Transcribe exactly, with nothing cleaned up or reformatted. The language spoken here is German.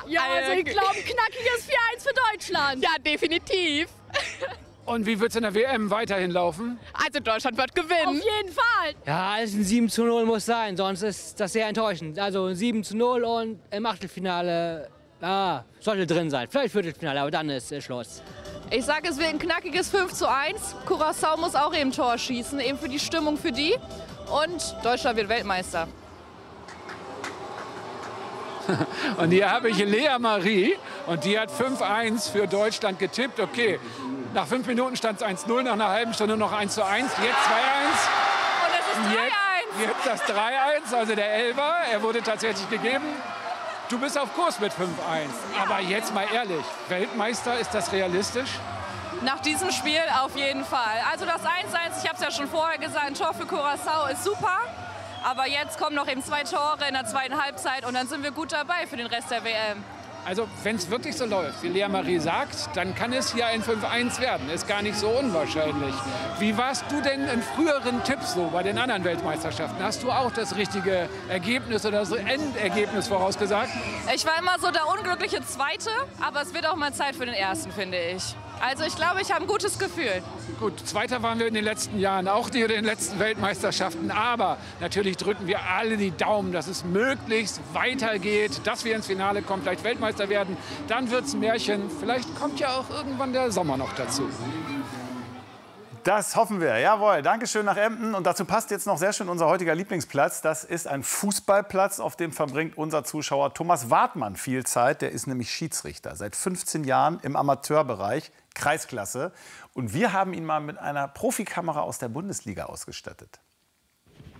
Ja, also ich glaube, ein knackiges vier eins für Deutschland. Ja, definitiv. Und wie wird es in der W M weiterhin laufen? Also Deutschland wird gewinnen. Auf jeden Fall. Ja, also ein sieben zu null muss sein, sonst ist das sehr enttäuschend. Also ein sieben zu null und im Achtelfinale, ja, sollte drin sein. Vielleicht Viertelfinale, aber dann ist äh, Schluss. Ich sage, es wird ein knackiges fünf zu eins. Curaçao muss auch eben Tor schießen, eben für die Stimmung für die. Und Deutschland wird Weltmeister. Und hier habe ich Lea Marie und die hat fünf eins für Deutschland getippt. Okay, nach fünf Minuten stand es eins null, nach einer halben Stunde noch eins zu eins, jetzt zwei eins. Und es ist drei eins. Jetzt, jetzt das drei eins, also der Elfer, er wurde tatsächlich gegeben. Du bist auf Kurs mit fünf eins. Aber jetzt mal ehrlich, Weltmeister, ist das realistisch? Nach diesem Spiel auf jeden Fall. Also das eins eins, ich habe es ja schon vorher gesagt, ein Tor für Curaçao ist super. Aber jetzt kommen noch eben zwei Tore in der zweiten Halbzeit und dann sind wir gut dabei für den Rest der W M. Also wenn es wirklich so läuft, wie Lea Marie sagt, dann kann es hier ein fünf eins werden. Ist gar nicht so unwahrscheinlich. Wie warst du denn in früheren Tipps so bei den anderen Weltmeisterschaften? Hast du auch das richtige Ergebnis oder das Endergebnis vorausgesagt? Ich war immer so der unglückliche Zweite, aber es wird auch mal Zeit für den Ersten, finde ich. Also ich glaube, ich habe ein gutes Gefühl. Gut, Zweiter waren wir in den letzten Jahren, auch in den letzten Weltmeisterschaften. Aber natürlich drücken wir alle die Daumen, dass es möglichst weitergeht, dass wir ins Finale kommen, vielleicht Weltmeister werden. Dann wird's ein Märchen. Vielleicht kommt ja auch irgendwann der Sommer noch dazu. Das hoffen wir. Jawohl, Dankeschön nach Emden. Und dazu passt jetzt noch sehr schön unser heutiger Lieblingsplatz. Das ist ein Fußballplatz, auf dem verbringt unser Zuschauer Thomas Wartmann viel Zeit. Der ist nämlich Schiedsrichter, seit fünfzehn Jahren im Amateurbereich, Kreisklasse. Und wir haben ihn mal mit einer Profikamera aus der Bundesliga ausgestattet.